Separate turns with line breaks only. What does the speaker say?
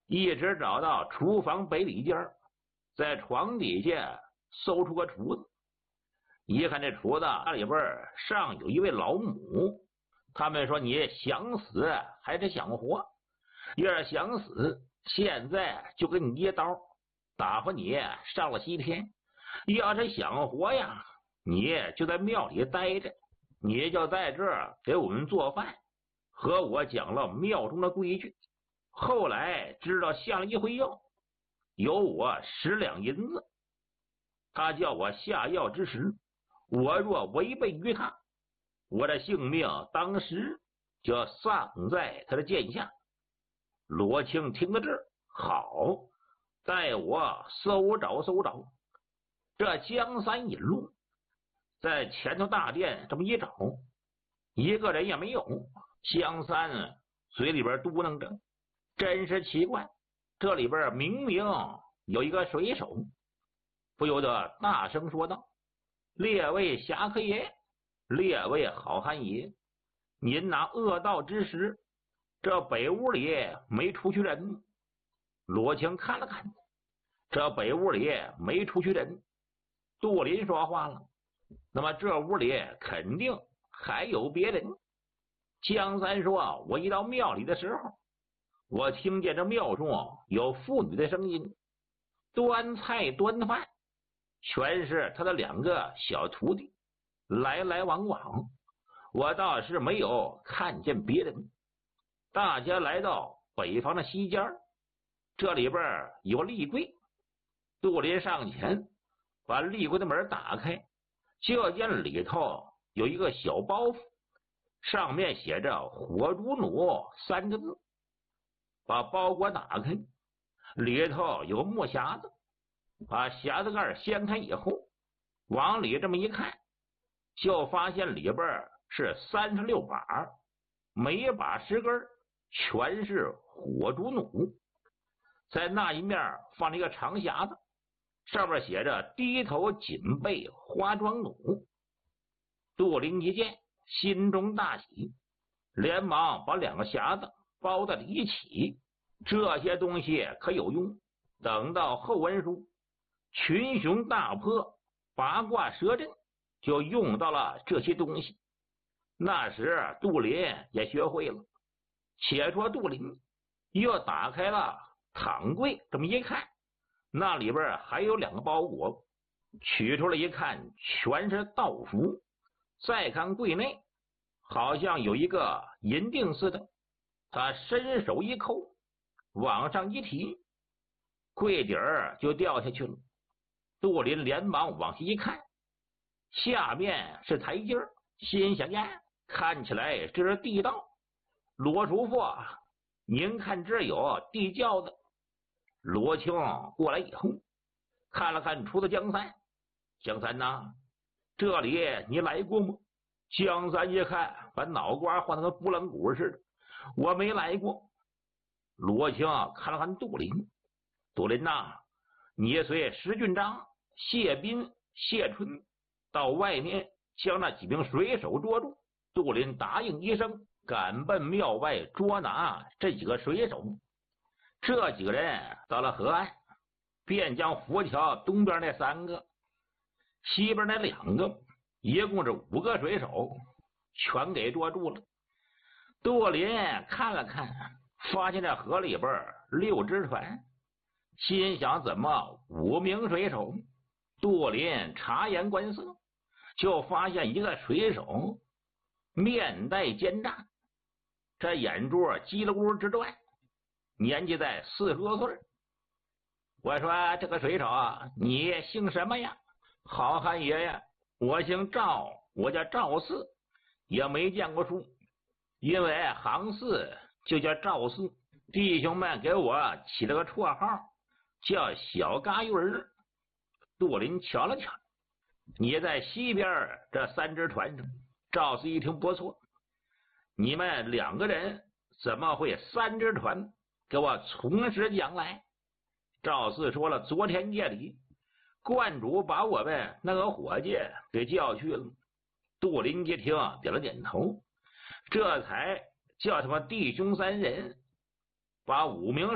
一直找到厨房北里间，在床底下搜出个厨子，一看这厨子那里边上有一位老母。他们说你想死还是想活？要是想死，现在就给你一刀，打发你上了西天；要是想活呀，你就在庙里待着，你就在这儿给我们做饭，和我讲了庙中的规矩。后来知道下了一回药，有我10两银子，他叫我下药之时，我若违背于他，我的性命当时就丧在他的剑下。罗庆听到这儿，好，带我搜找。这江山引路，在前头大殿这么一找，一个人也没有。江山嘴里边嘟囔着，真是奇怪，这里边明明有一个水手。不由得大声说道：列位侠客爷，列位好汉爷，您那恶道之时，这北屋里没出去人。罗青看了看，这北屋里没出去人。杜林说话了：那么这屋里肯定还有别人。江三说：我一到庙里的时候，我听见这庙中有妇女的声音，端菜端饭，全是他的2个小徒弟，来来往往，我倒是没有看见别人。大家来到北方的西间，这里边有立柜。杜林上前把立柜的门打开，就见里头有一个小包袱，上面写着火烛弩3个字。把包裹打开，里头有个木匣子，把匣子盖掀开以后，往里这么一看，就发现里边是36把，每把10根，全是火烛弩。在那一面放了一个长匣子，上面写着低头紧背花桩弩。杜林一见，心中大喜，连忙把2个匣子包在了一起。这些东西可有用，等到后文书群雄大破八卦蛇阵，就用到了这些东西。那时杜林也学会了。且说杜林又打开了躺柜，这么一看，那里边还有2个包裹，取出来一看，全是道符。再看柜内，好像有一个银锭似的，他伸手一扣，往上一提，柜底儿就掉下去了。杜林连忙往下一看，下面是台阶，心想呀，看起来这是地道。罗叔父，您看这有地窖子。罗青过来以后，看了看厨子江三，江三呐，这里你来过吗？江三一看，把脑瓜换得跟拨浪鼓似的，我没来过。罗青看了看杜林，杜林呐，你随石俊章、谢斌、谢春到外面将那几名水手捉住。杜林答应一声，赶奔庙外捉拿这几个水手。这几个人到了河岸，便将浮桥东边那3个，西边那2个，一共是5个水手，全给捉住了。杜林看了看，发现这河里边6只船，心想怎么5名水手？杜林察言观色，就发现一个水手面带奸诈，这眼珠叽里咕噜直转，年纪在40多岁。我说这个水手啊，你姓什么呀？好汉爷呀，我姓赵，我叫赵四，也没见过书，因为行四就叫赵四，弟兄们给我起了个绰号叫小嘎鱼儿。杜林瞧了瞧，你在西边这3只船上。赵四一听不错，你们2个人怎么会3只船？给我从实讲来。赵四说了，昨天夜里观主把我们那个伙计给叫去了。杜林一听点了点头，这才叫他们弟兄3人把5名